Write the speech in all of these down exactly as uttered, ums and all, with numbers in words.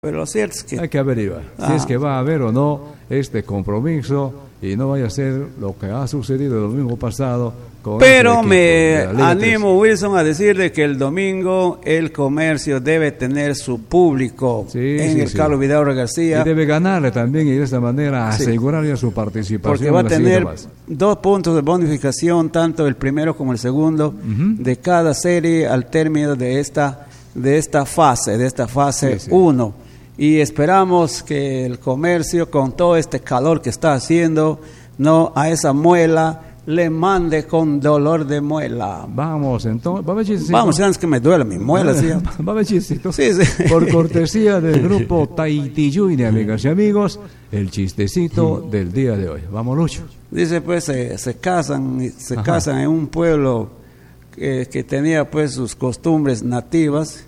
Pero lo cierto es que... Hay que averiguar ah. si es que va a haber o no este compromiso y no vaya a ser lo que ha sucedido el domingo pasado. Con Pero me animo, Wilson, a decir de que el domingo el comercio debe tener su público sí, en sí, el sí. Carlos Vidaurre García. Y debe ganarle también y de esta manera sí. asegurarle su participación. Porque va a tener dos puntos de bonificación, tanto el primero como el segundo, uh-huh. de cada serie al término de esta, de esta fase, de esta fase uno. Sí, sí. Y esperamos que el comercio, con todo este calor que está haciendo, no a esa muela le mande con dolor de muela. Vamos, entonces, va a ver chistecito. Vamos, antes que me duele mi muela, ¿sí? Va a ver chistecito. Sí, sí. Por cortesía del grupo Taitiyuy de amigas y amigos, el chistecito del día de hoy. Vamos, Lucho. Dice, pues, se, se casan, se Ajá. casan en un pueblo que, que tenía, pues, sus costumbres nativas.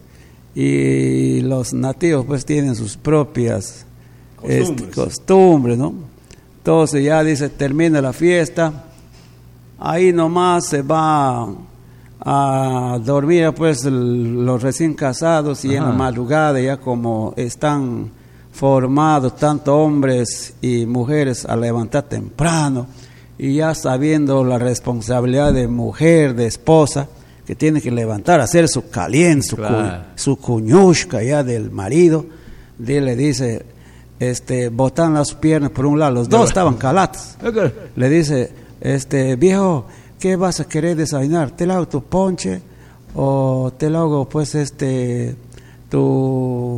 Y los nativos pues tienen sus propias costumbres, este, costumbres, ¿no? Entonces ya dice, termina la fiesta, ahí nomás se va a dormir pues el, los recién casados y Ajá. en la madrugada ya como están formados tanto hombres y mujeres a levantar temprano y ya sabiendo la responsabilidad de mujer, de esposa, que tiene que levantar, hacer su caliente, su, claro. cu, su cuñushka ya del marido, y le dice, este, botan las piernas por un lado, los dos estaban calatos. Okay. Le dice, este, viejo, ¿qué vas a querer desayunar? ¿Te lo hago tu ponche? ¿O te lo hago, pues, este, tu,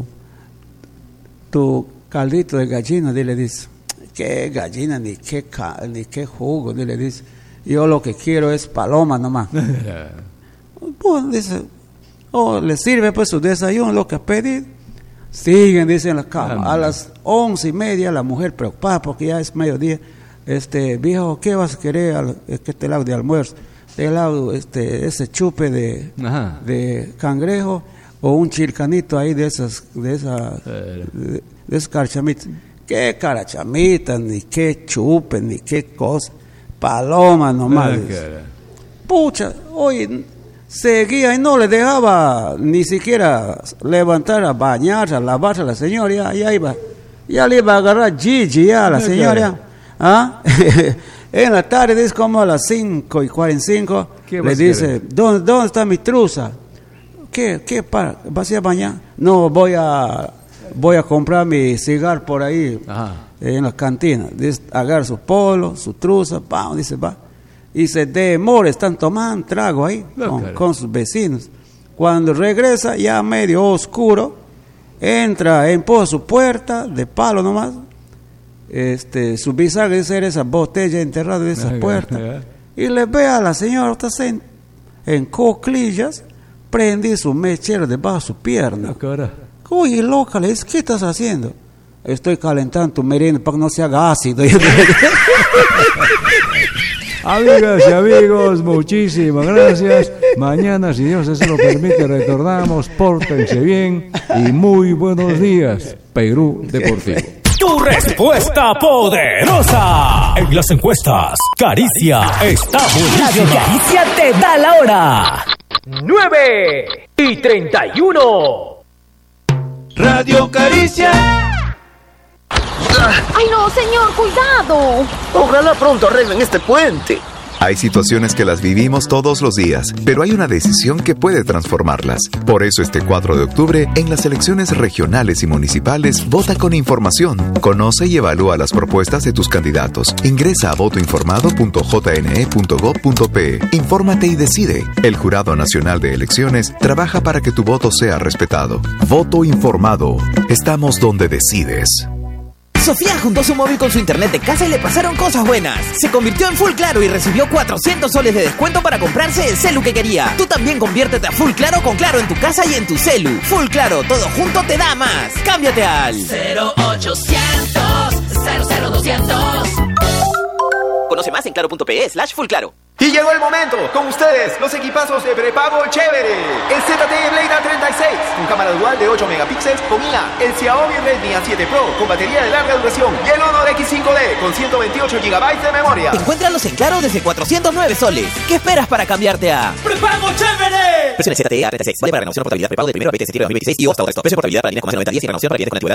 tu caldito de gallina? Y le dice, ¿qué gallina, ni qué, ni qué jugo? Y le dice, yo lo que quiero es paloma nomás. Pues dice, oh, le sirve pues su desayuno, lo que ha pedido. Siguen, dice, en la cama. A las once y media la mujer preocupada porque ya es mediodía. Este, viejo, ¿qué vas a querer? ¿Qué te hago de almuerzo? Te hago este, ese chupe de, de cangrejo o un chilcanito ahí de esas, de esas, de, de esas carchamitas. ¿Qué carachamitas? Ni qué chupe, ni qué cosa. Paloma nomás. Pucha, oye, seguía y no le dejaba ni siquiera levantar a bañarse, a lavarse a la señora, ya, ya iba, ya le iba a agarrar Gigi ya a la señora, ¿ah? En la tarde, es como a las cinco y cuarenta y cinco, le dice, ¿dónde, ¿dónde está mi truza? ¿Qué, qué, para, vas a ir a bañar? No, voy a, voy a comprar mi cigarro por ahí, Ajá. en la cantina. Dice, agarra su polo, su truza, pam, dice, va. Y se demora, están tomando trago ahí no, con, con sus vecinos. Cuando regresa, ya medio oscuro, entra, empuja su puerta de palo nomás. Este, su bisagra dice, esa botella enterrada en esa puerta. Y le ve a la señora, está en, en coclillas, prendí su mechero debajo de su pierna. Oye, loca, le dice, ¿qué estás haciendo? Estoy calentando tu merienda para que no se haga ácido. Amigas y amigos, muchísimas gracias. Mañana, si Dios así lo permite, retornamos. Pórtense bien y muy buenos días, Perú Deportivo. Tu respuesta poderosa en las encuestas. Caricia está buenísima. Radio Caricia te da la hora. nueve y treinta y uno. Radio Caricia. ¡Ay no, señor, cuidado! Ojalá pronto arreglen este puente. Hay situaciones que las vivimos todos los días, pero hay una decisión que puede transformarlas. Por eso este cuatro de octubre, en las elecciones regionales y municipales, vota con información. Conoce y evalúa las propuestas de tus candidatos. Ingresa a voto informado punto j n e punto gob punto pe. Infórmate y decide. El Jurado Nacional de Elecciones trabaja para que tu voto sea respetado. Voto informado. Estamos donde decides. Sofía juntó su móvil con su internet de casa y le pasaron cosas buenas. Se convirtió en Full Claro y recibió cuatrocientos soles de descuento para comprarse el celu que quería. Tú también conviértete a Full Claro con Claro en tu casa y en tu celu. Full Claro, todo junto te da más. Cámbiate al cero ochocientos cero cero doscientos. Conoce más en claro punto pe slash full claro. Y llegó el momento, con ustedes, los equipazos de prepago chévere. El Z T E Blade A treinta y seis, con cámara dual de ocho megapíxeles con I A. El Xiaomi Redmi A siete Pro, con batería de larga duración. Y el Honor X cinco D, con ciento veintiocho gigabytes de memoria. Encuéntralos en Claro desde cuatrocientos nueve soles. ¿Qué esperas para cambiarte a ¡Prepago chévere! Versión Z T E A treinta y seis. Vale para renovación o portabilidad prepago de primero a veinte de septiembre de dos mil veintiséis y o hasta el resto. Precio de portabilidad para líneas con más de noventa días y renovación para billetes con antigüedad